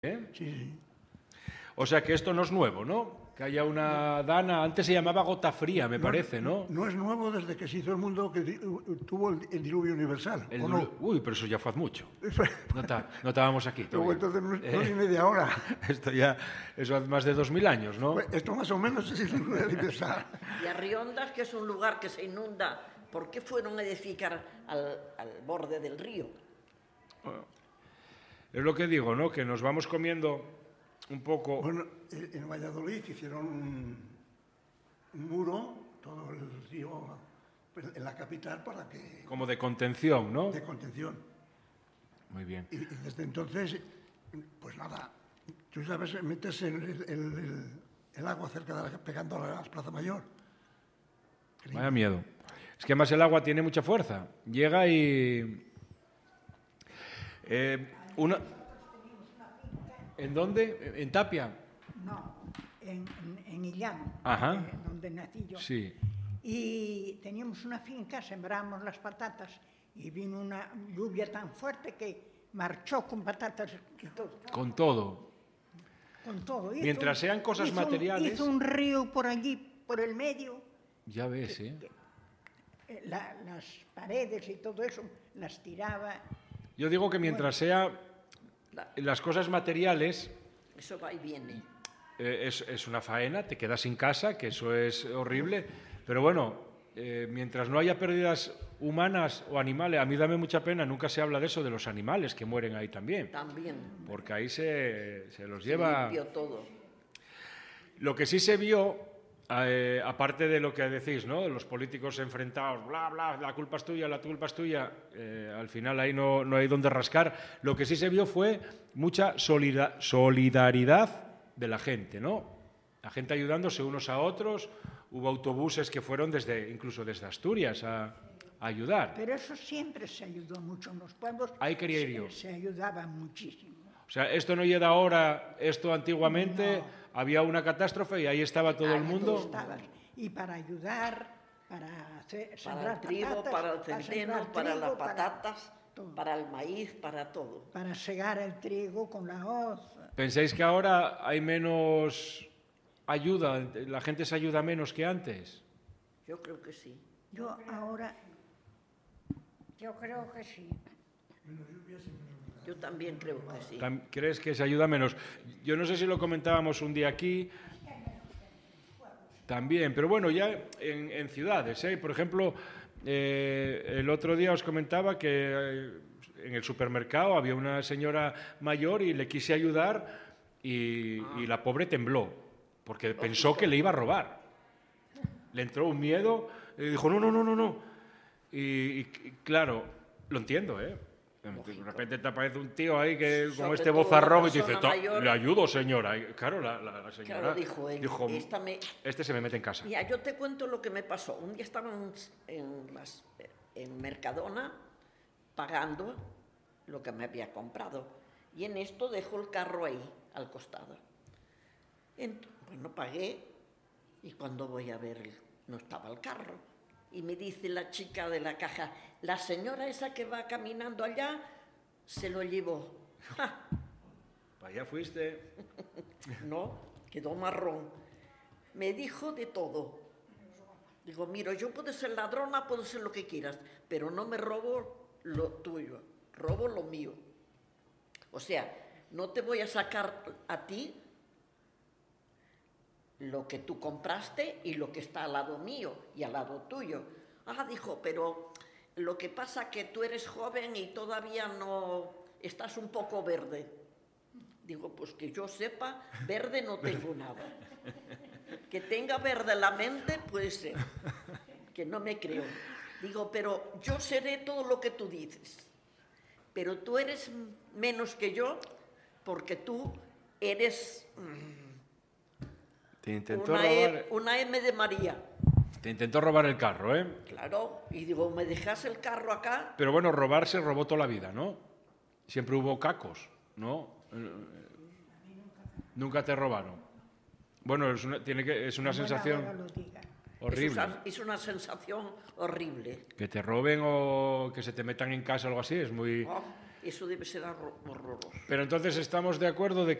¿Eh? Sí, sí. O sea que esto no es nuevo, ¿no? Que haya una dana, antes se llamaba gota fría, me parece, ¿no? No es nuevo desde que se hizo el mundo, que tuvo el diluvio universal, ¿o no? Uy, pero eso ya fue hace mucho. No estábamos aquí Luego todavía. entonces no es ni media hora. Eso hace más de 2000 años, ¿no? Pues esto más o menos es el diluvio universal. Y Arriondas, que es un lugar que se inunda, ¿por qué fueron a edificar al borde del río? Es lo que digo, ¿no? Que nos vamos comiendo un poco... Bueno, en Valladolid hicieron un muro, todo el río, en la capital para que... Como de contención, ¿no? De contención. Muy bien. Y desde entonces, pues nada, tú sabes, metes el agua cerca de pegando a la Plaza Mayor. Vaya miedo. Es que además el agua tiene mucha fuerza. Llega y... ¿En dónde? ¿En Tapia? No, en Illano, Ajá. donde nací yo. Sí. Y teníamos una finca, sembrábamos las patatas y vino una lluvia tan fuerte que marchó con patatas y todo. Con todo. Con todo. Mientras sean cosas materiales... Hizo un río por allí, por el medio. Ya ves, ¿eh? Las paredes y todo eso las tiraba. Yo digo que mientras sea las cosas materiales... Eso va y viene. Es una faena, te quedas sin casa, que eso es horrible. Pero bueno, mientras no haya pérdidas humanas o animales, a mí dame mucha pena, nunca se habla de eso, de los animales que mueren ahí también. También. Porque ahí se los lleva... Se limpió todo. Lo que sí se vio, aparte de lo que decís, ¿no? Los políticos enfrentados, bla, bla, la culpa es tuya, la culpa es tuya, al final ahí no hay donde rascar. Lo que sí se vio fue mucha solidaridad de la gente, ¿no? La gente ayudándose unos a otros. Hubo autobuses que fueron incluso desde Asturias a ayudar. Pero eso siempre se ayudó mucho en los pueblos. Ahí quería ir yo. Se ayudaba muchísimo. O sea, esto no llega ahora, esto antiguamente No. había una catástrofe y ahí estaba todo el mundo. Y para ayudar, para Para el trigo, para el centeno, para las patatas, para el maíz, para todo. Para segar el trigo con la hoz. ¿Pensáis que ahora hay menos ayuda? ¿La gente se ayuda menos que antes? Yo creo que sí. Yo creo que sí. Yo también creo que sí. ¿Crees que se ayuda menos? Yo no sé si lo comentábamos un día aquí. También, pero bueno, ya en ciudades, ¿eh? Por ejemplo, el otro día os comentaba que en el supermercado había una señora mayor y le quise ayudar y la pobre tembló, porque pensó que le iba a robar. Le entró un miedo y dijo, no. Y claro, lo entiendo, ¿eh? De repente te aparece un tío ahí que con este vozarrón y te dice, le ayudo, señora. Y claro, la señora dijo, este se me mete en casa. Mira, yo te cuento lo que me pasó. Un día estábamos en Mercadona pagando lo que me había comprado y en esto dejo el carro ahí, al costado. Bueno, pagué y cuando voy a ver, no estaba el carro. Y me dice la chica de la caja, la señora esa que va caminando allá se lo llevó. ¡Ja! ¿Para allá fuiste? No, quedó marrón. Me dijo de todo. Digo, mira, yo puedo ser ladrona, puedo ser lo que quieras, pero no me robo lo tuyo, robo lo mío. O sea, no te voy a sacar a ti lo que tú compraste y lo que está al lado mío y al lado tuyo. Dijo, pero lo que pasa que tú eres joven y todavía no estás un poco verde. Digo, pues que yo sepa, verde no tengo nada. Que tenga verde la mente, puede ser. Que no me creo. Digo, pero yo seré todo lo que tú dices. Pero tú eres menos que yo porque tú eres... Te intentó robar... Una M de María. Te intentó robar el carro, ¿eh? Claro, y digo, ¿me dejas el carro acá? Pero bueno, robar se robó toda la vida, ¿no? Siempre hubo cacos, ¿no? Nunca te robaron. Bueno, es una sensación horrible. Es una sensación horrible. Que te roben o que se te metan en casa o algo así es muy... Eso debe ser horroroso. Pero entonces estamos de acuerdo de